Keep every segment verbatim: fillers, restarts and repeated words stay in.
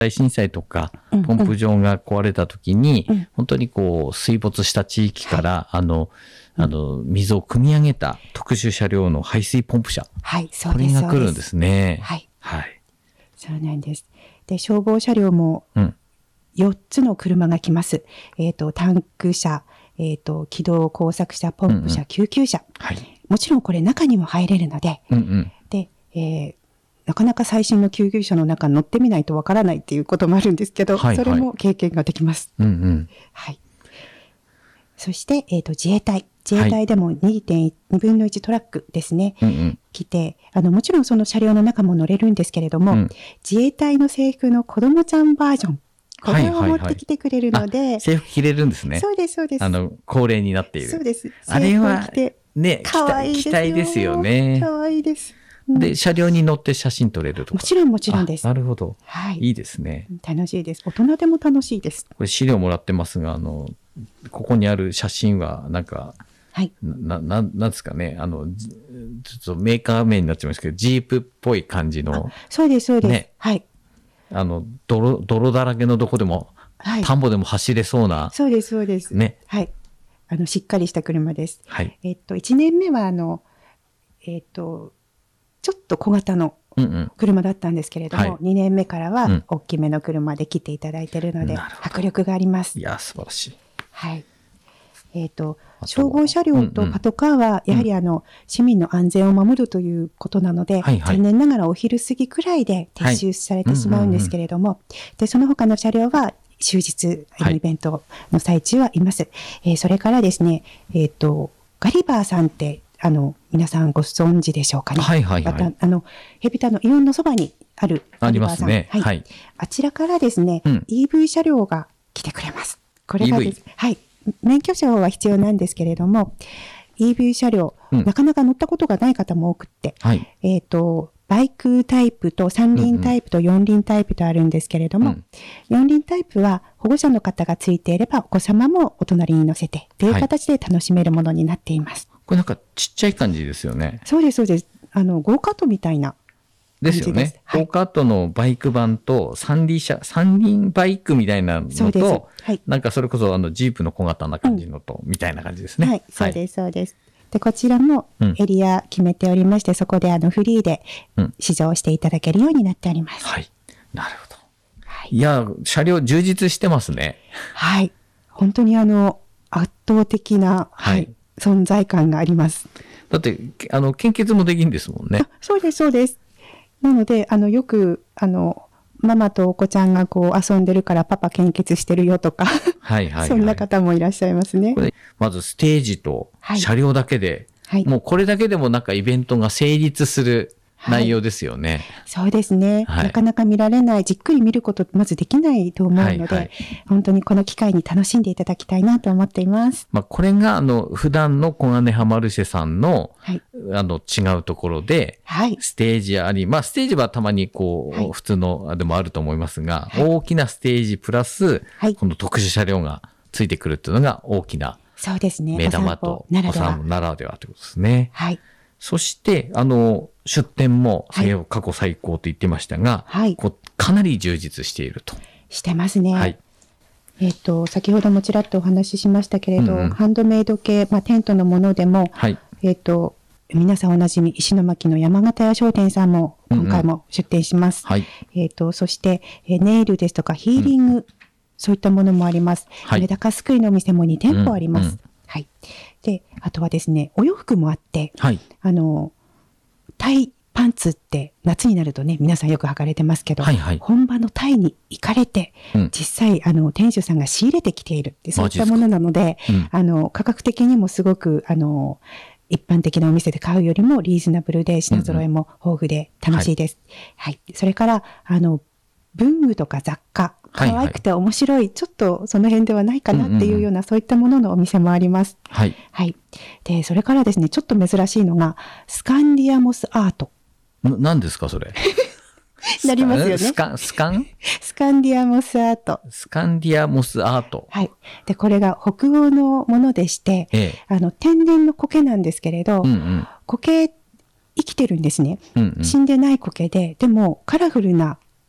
大震災とかうんポンプ場が壊れた時に、 うん本当にこう水没した地域から、はい、あのあの水を汲み上げた特殊車両の排水ポンプ車、 はい、そうです。 これが来るんですね。 はい、 はい、 そうなんです。で、消防車両もよっつの車が来ます。えっと、タンク車、えっと、機動工作車、ポンプ車、うんうん、救急車、はい。もちろんこれ中にも入れるので、うんうん、で、えー、なかなか最新の救急車の中に乗ってみないとわからないっていうこともあるんですけど、はいはい、それも経験ができます。うんうん、はい。そして、えっと、自衛隊。自衛隊でも にてんに 分のいちトラックですね、はい、うんうん、来て、あの、もちろんその車両の中も乗れるんですけれども、うん、自衛隊の制服の子供ちゃんバージョン、これを持ってきてくれるので、はいはいはい、 制服着れるんですね。 そうです、そうです。 あの、恒例になっている。 そうです。 あれは、ね、 かわいいですよ。 期待ですよね。 かわいいです。 うん、で、車両に乗って写真撮れるとか。 もちろん、もちろんです。 なるほど。 はい。 いいですね。 楽しいです。大人でも楽しいです。 これ資料もらってますが、あの、ここにある写真は、なんか、はい。な、な、なんですかね。あの、ちょっとメーカー名になっちゃいますけど、ジープっぽい感じの。 そうです、そうです。ね、はい。 あの、泥、泥だらけのどこでも、はい、田んぼでも走れそうな。 そうです、そうです。 ね。 はい。あの、しっかりした車です。 はい。 えっと、いちねんめは、あの、えっと、ちょっと小型の車だったんですけれども、うんうん、にねんめからは大きめの車で来ていただいているので、うん、迫力があります。 いや、素晴らしい。 はい。えっと、消防車両とパトカーは、やはりあの、うん、市民の安全を守るということなので、はいはい、残念ながらお昼過ぎくらいで撤収されてしまうんですけれども、で、その他の車両は終日のイベントの最中はいます。はい、えー、それからですね、えっと、ガリバーさんって、あの、皆さんご存知でしょうかね。 はいはいはい。 あの、ヘビタのイオンのそばにあるガリバーさん。 ありますね。 はい。はい、あちらからですね、うん、イーブイ 車両が来てくれます。これがです、はい。免許証は必要なんですけれども、イーブイ 車両、うん、なかなか乗ったことがない方も多くって、はい、えっと、バイクタイプと三輪タイプと四輪タイプとあるんですけれども、うん、四輪タイプは保護者の方がついていればお子様もお隣に乗せてという形で楽しめるものになっています。 はい、これなんかちっちゃい感じですよね。 そうです、そうです。あの、ゴーカートみたいな。 ですよね。はい、ゴーカートのバイク版と三輪車、三輪バイクみたいなのと、はい、なんかそれこそあのジープの小型な感じのと、うん、みたいな感じですね。 はい、そうです、そうです。で、こちらもエリア決めておりまして、うん、そこであのフリーで試乗していただけるようになっております。 はい。なるほど。はい、いや、車両充実してますね。 はい。本当にあの、圧倒的な、はい、はい、存在感があります。 だって、あの、献血もできるんですもんね。 そうです、そうです。なので、あの、よく、あの、ママとお子ちゃんがこう遊んでるからパパ献血してるよとか、はいはいはい、そんな方もいらっしゃいますね。 これまずステージと車両だけで、はい、もうこれだけでもなんかイベントが成立する内容ですよね。はい、 そうですね、はい。なかなか見られない、じっくり見ることまずできないと思うので、はいはい、本当にこの機会に楽しんでいただきたいなと思っています。 まあこれがあの普段の小金葉マルシェさんの、はい、あの違うところで、はい、ステージあり、まあステージはたまにこう、はい、普通のでもあると思いますが、はい、大きなステージプラス、はい、この特殊車両がついてくるっていうのが大きなそうですね。 目玉とお散歩ならではということですね。 はい。 そして、あの、出店も過去最高と言ってましたが、はい、こうかなり充実していると。 してますね。はい。えっと、先ほどもちらっとお話ししましたけれど、うんうん、ハンドメイド系、まあ、テントのものでも、はい、えっと、皆さんおなじみ、石巻の山形屋商店さんも今回も出店します。うんうん、はい。えっと、そして、ネイルですとかヒーリング、うん、そういったものもあります。はい、メダカすくいのお店もにてんぽあります。うんうん、はい。で、あとはですね、お洋服もあって、はい、あの、タイパンツって夏になるとね、皆さんよく履かれてますけど、はいはい、本場のタイに行かれて、うん、実際、あの、店主さんが仕入れてきているって、そういったものなので、うん、あの、価格的にもすごく、あの、一般的なお店で買うよりもリーズナブルで品揃えも豊富で楽しいです。うんうん、はい、はい。それから、あの、文具とか雑貨、可愛くて面白い、はいはい、ちょっとその辺ではないかなっていうような、うんうん、そういったもののお店もあります。はい。はい。で、それからですね、ちょっと珍しいのが、スカンディアモスアート。 な、何ですか、それ。 なりますよね。 スカン、スカンスカンディアモスアート。 スカンディアモスアート。 はい。で、これが北欧のものでして、ええ、あの、天然の苔なんですけれど、うんうん、苔、生きてるんですね、うんうん。死んでない苔で、でもカラフルな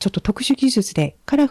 ちょっと特殊技術でカラ